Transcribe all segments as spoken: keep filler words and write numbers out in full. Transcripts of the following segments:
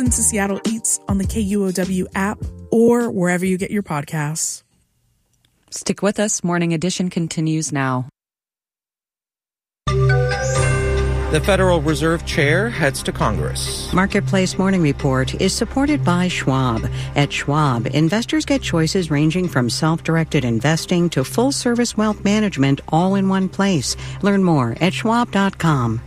To Seattle Eats on the K U O W app or wherever you get your podcasts. Stick with us. Morning Edition continues now. The Federal Reserve Chair heads to Congress. Marketplace Morning Report is supported by Schwab. At Schwab, investors get choices ranging from self-directed investing to full-service wealth management all in one place. Learn more at schwab dot com.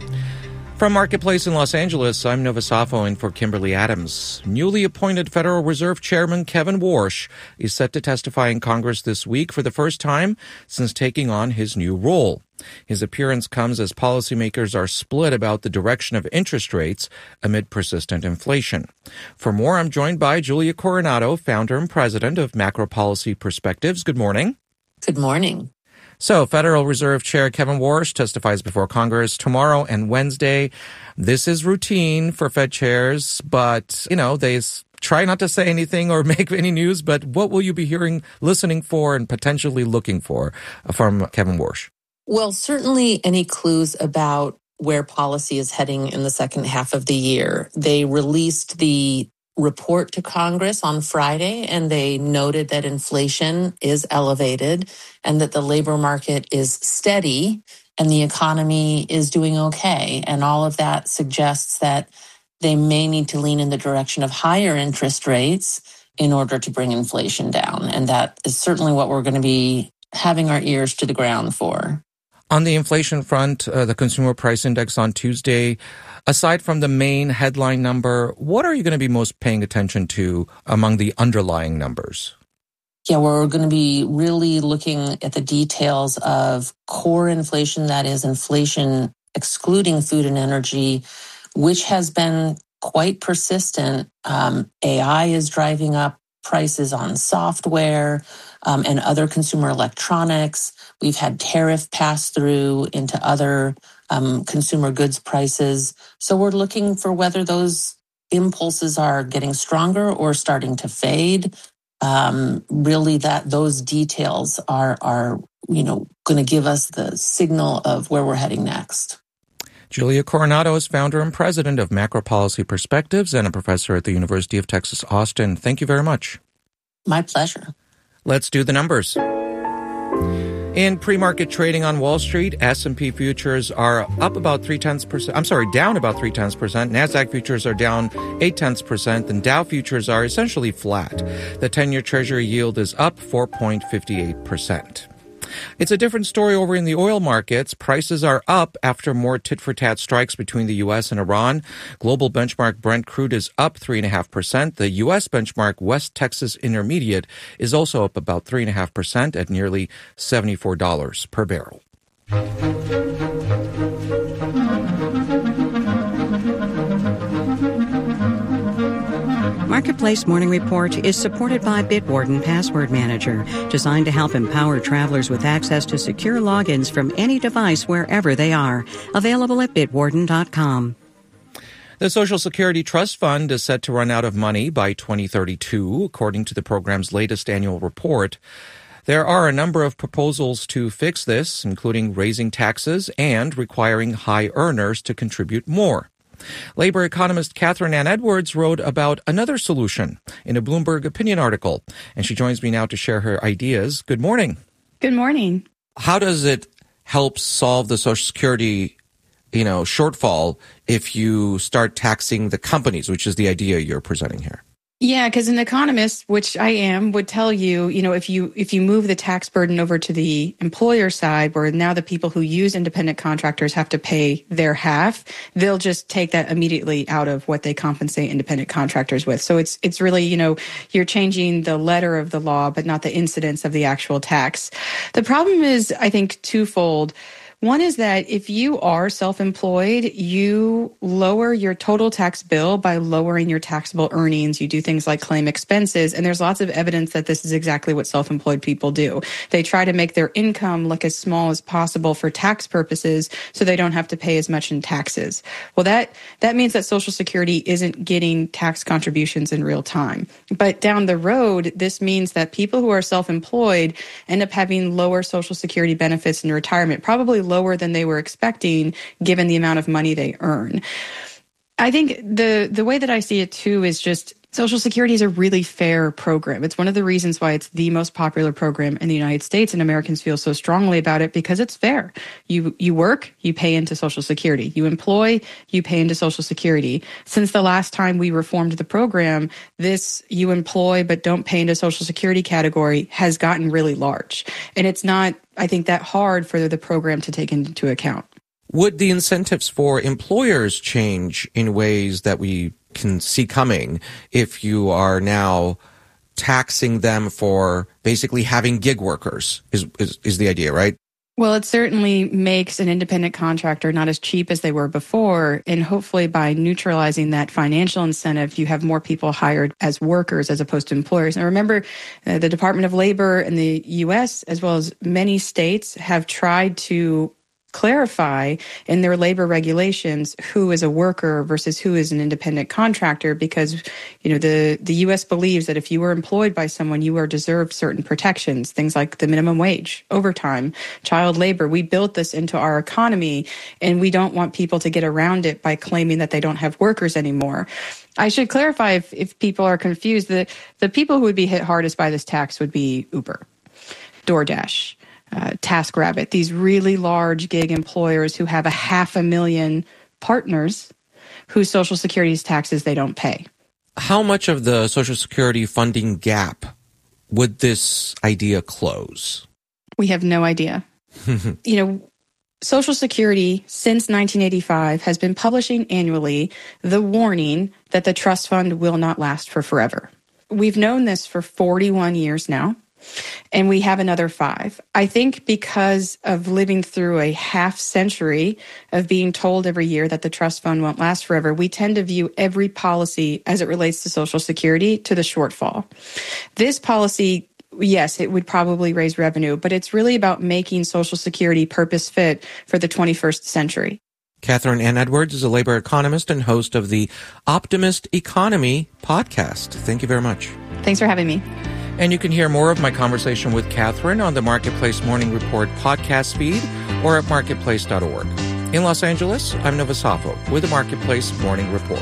From Marketplace in Los Angeles, I'm Nova Safo in for Kimberly Adams. Newly appointed Federal Reserve Chairman Kevin Warsh is set to testify in Congress this week for the first time since taking on his new role. His appearance comes as policymakers are split about the direction of interest rates amid persistent inflation. For more, I'm joined by Julia Coronado, founder and president of Macro Policy Perspectives. Good morning. Good morning. So, Federal Reserve Chair Kevin Warsh testifies before Congress tomorrow and Wednesday. This is routine for Fed chairs, but, you know, they try not to say anything or make any news. But what will you be hearing, listening for, and potentially looking for from Kevin Warsh? Well, certainly any clues about where policy is heading in the second half of the year. They released the report to Congress on Friday, and they noted that inflation is elevated and that the labor market is steady and the economy is doing okay. And all of that suggests that they may need to lean in the direction of higher interest rates in order to bring inflation down. And that is certainly what we're going to be having our ears to the ground for. On the inflation front, uh, the Consumer Price Index on Tuesday, aside from the main headline number, what are you going to be most paying attention to among the underlying numbers? Yeah, we're going to be really looking at the details of core inflation, that is inflation excluding food and energy, which has been quite persistent. Um, A I is driving up prices on software um, and other consumer electronics. We've had tariff pass through into other um, consumer goods prices. So we're looking for whether those impulses are getting stronger or starting to fade. Um, really, that those details are are you know going to give us the signal of where we're heading next. Julia Coronado is founder and president of Macro Policy Perspectives and a professor at the University of Texas, Austin. Thank you very much. My pleasure. Let's do the numbers. In pre-market trading on Wall Street, S and P futures are up about three tenths percent. I'm sorry, down about three tenths percent. NASDAQ futures are down eight tenths percent, and Dow futures are essentially flat. The ten-year Treasury yield is up four point five eight percent. It's a different story over in the oil markets. Prices are up after more tit-for-tat strikes between the U S and Iran. Global benchmark Brent crude is up three point five percent. The U S benchmark West Texas Intermediate is also up about three point five percent at nearly seventy-four dollars per barrel. Marketplace Morning Report is supported by Bitwarden Password Manager, designed to help empower travelers with access to secure logins from any device wherever they are. Available at bitwarden dot com. The Social Security Trust Fund is set to run out of money by twenty thirty-two, according to the program's latest annual report. There are a number of proposals to fix this, including raising taxes and requiring high earners to contribute more. Labor economist Catherine Ann Edwards wrote about another solution in a Bloomberg opinion article, and she joins me now to share her ideas. Good morning. Good morning. How does it help solve the Social Security, you know, shortfall if you start taxing the companies, which is the idea you're presenting here? Yeah, because an economist, which I am, would tell you, you know, if you if you move the tax burden over to the employer side, where now the people who use independent contractors have to pay their half, they'll just take that immediately out of what they compensate independent contractors with. So it's it's really, you know, you're changing the letter of the law, but not the incidence of the actual tax. The problem is, I think, twofold. One is that if you are self-employed, you lower your total tax bill by lowering your taxable earnings. You do things like claim expenses, and there's lots of evidence that this is exactly what self-employed people do. They try to make their income look as small as possible for tax purposes so they don't have to pay as much in taxes. Well, that, that means that Social Security isn't getting tax contributions in real time. But down the road, this means that people who are self-employed end up having lower Social Security benefits in retirement, probably lower than they were expecting given the amount of money they earn. I think the the way that I see it too is just Social Security is a really fair program. It's one of the reasons why it's the most popular program in the United States, and Americans feel so strongly about it because it's fair. You you work, you pay into Social Security. You employ, you pay into Social Security. Since the last time we reformed the program, this you employ but don't pay into Social Security category has gotten really large. And it's not, I think, that hard for the program to take into account. Would the incentives for employers change in ways that we can see coming if you are now taxing them for basically having gig workers is, is, is the idea, right? Well, it certainly makes an independent contractor not as cheap as they were before. And hopefully by neutralizing that financial incentive, you have more people hired as workers as opposed to employers. And remember, uh, the Department of Labor in the U S, as well as many states, have tried to clarify in their labor regulations who is a worker versus who is an independent contractor, because you know the the U S believes that if you were employed by someone, you are deserved certain protections, things like the minimum wage, overtime, child labor. We built this into our economy, and we don't want people to get around it by claiming that they don't have workers anymore. I should clarify, if, if people are confused, the, the people who would be hit hardest by this tax would be Uber, DoorDash, Uh, TaskRabbit, these really large gig employers who have a half a million partners whose Social Security taxes they don't pay. How much of the Social Security funding gap would this idea close? We have no idea. You know, Social Security since nineteen eighty-five has been publishing annually the warning that the trust fund will not last for forever. We've known this for forty-one years now. And we have another five. I think because of living through a half century of being told every year that the trust fund won't last forever, we tend to view every policy as it relates to Social Security to the shortfall. This policy, yes, it would probably raise revenue, but it's really about making Social Security purpose fit for the twenty-first century. Catherine Ann Edwards is a labor economist and host of the Optimist Economy podcast. Thank you very much. Thanks for having me. And you can hear more of my conversation with Catherine on the Marketplace Morning Report podcast feed or at marketplace dot org. In Los Angeles, I'm Nova Safo with the Marketplace Morning Report.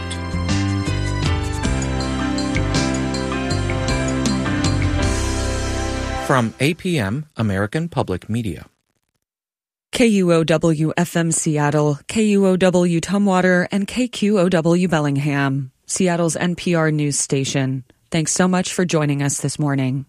From A P M, American Public Media. K U O W F M Seattle, K U O W Tumwater, and K Q O W Bellingham, Seattle's N P R news station. Thanks so much for joining us this morning.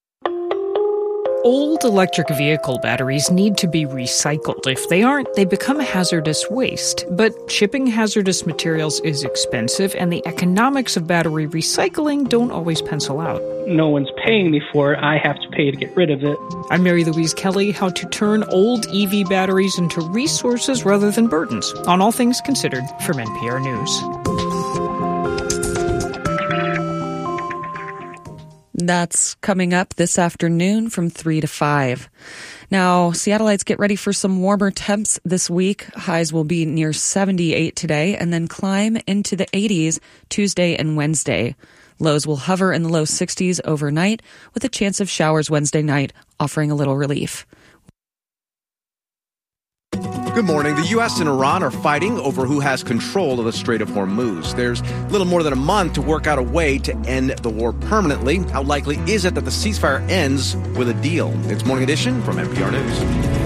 Old electric vehicle batteries need to be recycled. If they aren't, they become hazardous waste. But shipping hazardous materials is expensive, and the economics of battery recycling don't always pencil out. No one's paying me for it. I have to pay to get rid of it. I'm Mary Louise Kelly. How to turn old E V batteries into resources rather than burdens, on All Things Considered from N P R News. That's coming up this afternoon from three to five. Now, Seattleites, get ready for some warmer temps this week. Highs will be near seventy-eight today and then climb into the eighties Tuesday and Wednesday. Lows will hover in the low sixties overnight with a chance of showers Wednesday night, offering a little relief. Good morning. The U S and Iran are fighting over who has control of the Strait of Hormuz. There's little more than a month to work out a way to end the war permanently. How likely is it that the ceasefire ends with a deal? It's Morning Edition from N P R News.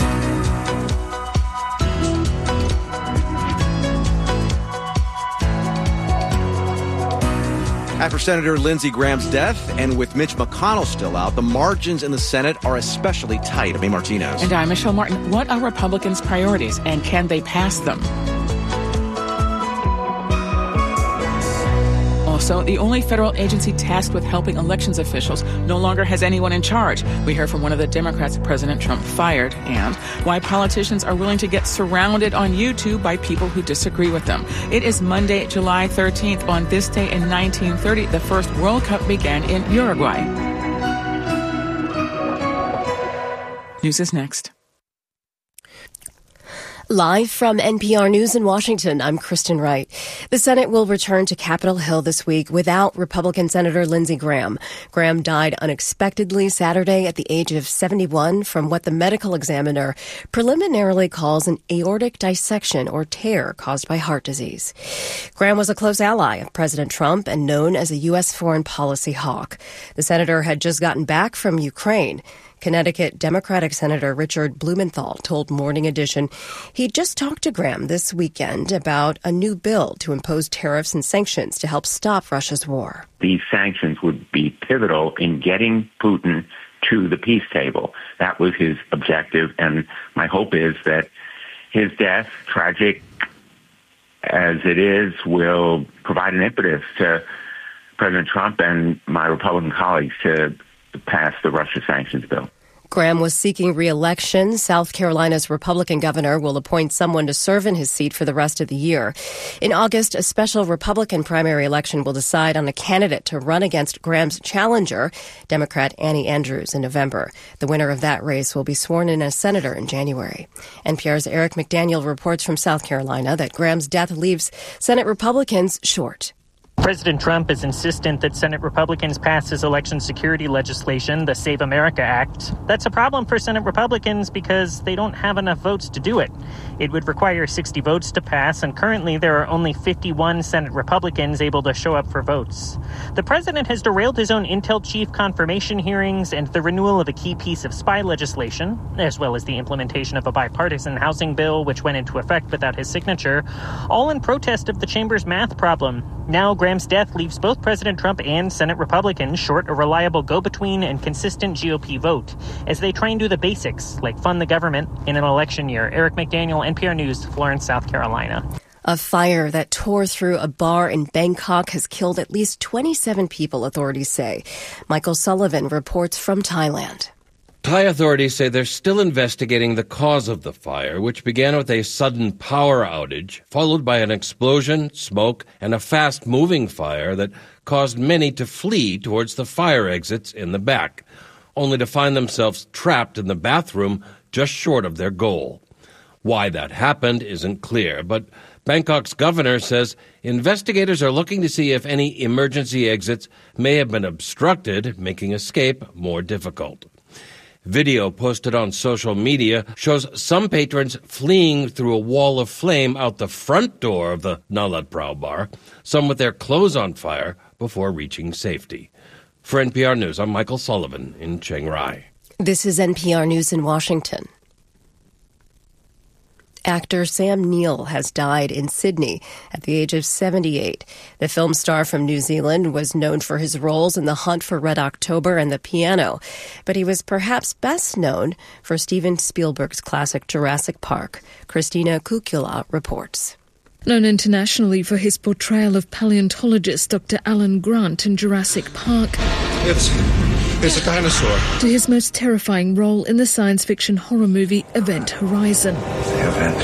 After Senator Lindsey Graham's death, and with Mitch McConnell still out, the margins in the Senate are especially tight. May Martinez. And I'm Michelle Martin. What are Republicans' priorities, and can they pass them? Also, the only federal agency tasked with helping elections officials no longer has anyone in charge. We hear from one of the Democrats President Trump fired, and why politicians are willing to get surrounded on YouTube by people who disagree with them. It is Monday, July thirteenth. On this day in nineteen thirty, the first World Cup began in Uruguay. News is next. Live from N P R News in Washington, I'm Kristen Wright. The Senate will return to Capitol Hill this week without Republican Senator Lindsey Graham. Graham died unexpectedly Saturday at the age of seventy-one from what the medical examiner preliminarily calls an aortic dissection or tear caused by heart disease. Graham was a close ally of President Trump and known as a U S foreign policy hawk. The senator had just gotten back from Ukraine. Connecticut Democratic Senator Richard Blumenthal told Morning Edition he'd just talked to Graham this weekend about a new bill to impose tariffs and sanctions to help stop Russia's war. These sanctions would be pivotal in getting Putin to the peace table. That was his objective, and my hope is that his death, tragic as it is, will provide an impetus to President Trump and my Republican colleagues to pass the Russia sanctions bill. Graham was seeking re-election. South Carolina's Republican governor will appoint someone to serve in his seat for the rest of the year. In August, a special Republican primary election will decide on a candidate to run against Graham's challenger, Democrat Annie Andrews, in November. The winner of that race will be sworn in as senator in January. N P R's Eric McDaniel reports from South Carolina that Graham's death leaves Senate Republicans short. President Trump is insistent that Senate Republicans pass his election security legislation, the Save America Act. That's a problem for Senate Republicans because they don't have enough votes to do it. It would require sixty votes to pass, and currently there are only fifty-one Senate Republicans able to show up for votes. The president has derailed his own intel chief confirmation hearings and the renewal of a key piece of spy legislation, as well as the implementation of a bipartisan housing bill which went into effect without his signature, all in protest of the chamber's math problem. Now, Graham's death leaves both President Trump and Senate Republicans short a reliable go-between and consistent G O P vote as they try and do the basics, like fund the government in an election year. Eric McDaniel, N P R News, Florence, South Carolina. A fire that tore through a bar in Bangkok has killed at least twenty-seven people, authorities say. Michael Sullivan reports from Thailand. Thai authorities say they're still investigating the cause of the fire, which began with a sudden power outage, followed by an explosion, smoke, and a fast-moving fire that caused many to flee towards the fire exits in the back, only to find themselves trapped in the bathroom just short of their goal. Why that happened isn't clear, but Bangkok's governor says investigators are looking to see if any emergency exits may have been obstructed, making escape more difficult. Video posted on social media shows some patrons fleeing through a wall of flame out the front door of the Nalat Prao bar, some with their clothes on fire before reaching safety. For N P R News, I'm Michael Sullivan in Chiang Rai. This is N P R News in Washington. Actor Sam Neill has died in Sydney at the age of seventy-eight. The film star from New Zealand was known for his roles in The Hunt for Red October and The Piano, but he was perhaps best known for Steven Spielberg's classic Jurassic Park. Christina Kukula reports. Known internationally for his portrayal of paleontologist Doctor Alan Grant in Jurassic Park. It's, it's a dinosaur. To his most terrifying role in the science fiction horror movie Event Horizon. The Event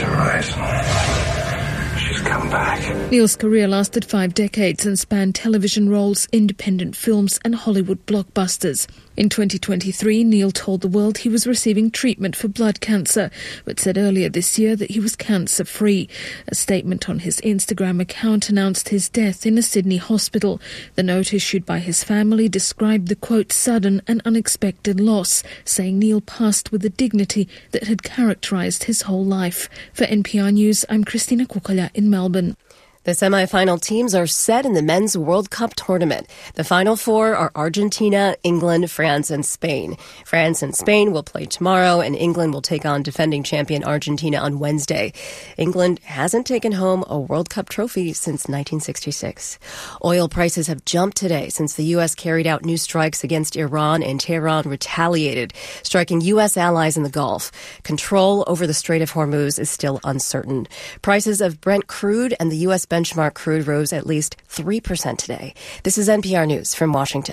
Horizon. She's come back. Neil's career lasted five decades and spanned television roles, independent films and Hollywood blockbusters. In twenty twenty-three, Neil told the world he was receiving treatment for blood cancer, but said earlier this year that he was cancer-free. A statement on his Instagram account announced his death in a Sydney hospital. The note issued by his family described the, quote, sudden and unexpected loss, saying Neil passed with the dignity that had characterised his whole life. For N P R News, I'm Christina Kukala in Melbourne. The semi-final teams are set in the Men's World Cup tournament. The final four are Argentina, England, France, and Spain. France and Spain will play tomorrow, and England will take on defending champion Argentina on Wednesday. England hasn't taken home a World Cup trophy since nineteen sixty-six. Oil prices have jumped today since the U S carried out new strikes against Iran, and Tehran retaliated, striking U S allies in the Gulf. Control over the Strait of Hormuz is still uncertain. Prices of Brent crude and the U S benchmark crude rose at least three percent today. This is N P R News from Washington.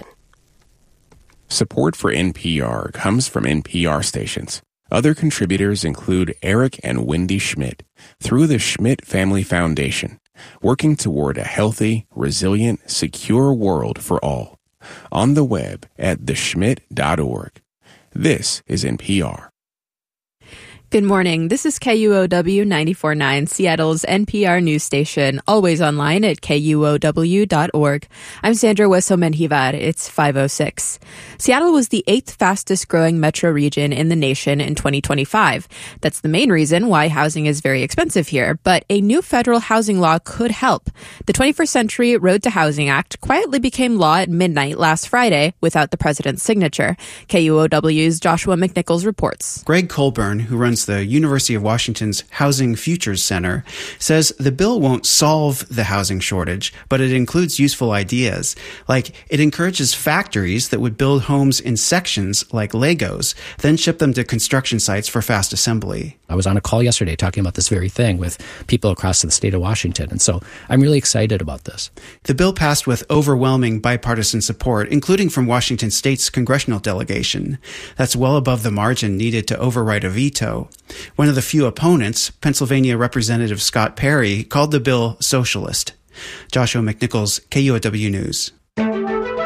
Support for N P R comes from N P R stations. Other contributors include Eric and Wendy Schmidt through the Schmidt Family Foundation, working toward a healthy, resilient, secure world for all. On the web at the schmidt dot org. This is N P R. Good morning. This is K U O W ninety-four point nine, Seattle's N P R news station, always online at K U O W dot org. I'm Sandra Hueso-Menjivar. It's five oh six. Seattle was the eighth fastest growing metro region in the nation in twenty twenty-five. That's the main reason why housing is very expensive here, but a new federal housing law could help. The twenty-first Century Road to Housing Act quietly became law at midnight last Friday without the president's signature. K U O W's Joshua McNichols reports. Greg Colburn, who runs the University of Washington's Housing Futures Center, says the bill won't solve the housing shortage, but it includes useful ideas. Like, it encourages factories that would build homes in sections like Legos, then ship them to construction sites for fast assembly. I was on a call yesterday talking about this very thing with people across the state of Washington, and so I'm really excited about this. The bill passed with overwhelming bipartisan support, including from Washington State's congressional delegation. That's well above the margin needed to override a veto. One of the few opponents, Pennsylvania Representative Scott Perry, called the bill socialist. Joshua McNichols, K U O W News.